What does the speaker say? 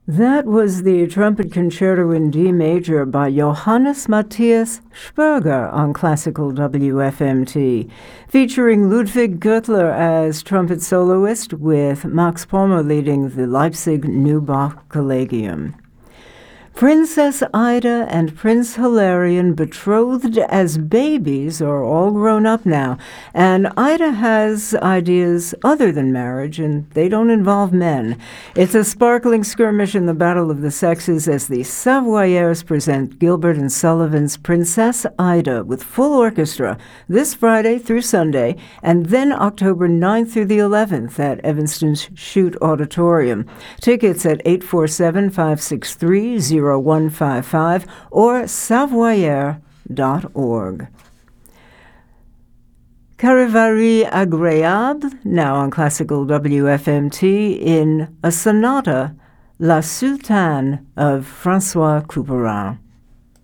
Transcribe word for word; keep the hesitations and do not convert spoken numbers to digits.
That was the Trumpet Concerto in D major by Johannes Matthias Sperger on Classical W F M T, featuring Ludwig Göttler as trumpet soloist with Max Pommer leading the Leipzig Neubach Collegium. Princess Ida and Prince Hilarion, betrothed as babies, are all grown up now, and Ida has ideas other than marriage, and they don't involve men. It's a sparkling skirmish in the battle of the sexes as the Savoyers present Gilbert and Sullivan's Princess Ida with full orchestra this Friday through Sunday, and then October ninth through the eleventh at Evanston's Shute Auditorium. Tickets at eight four seven, five six three, zero one five five or savoyer dot org. Charivari Agréable, now on Classical W F M T, in a sonata, La Sultane of François Couperin.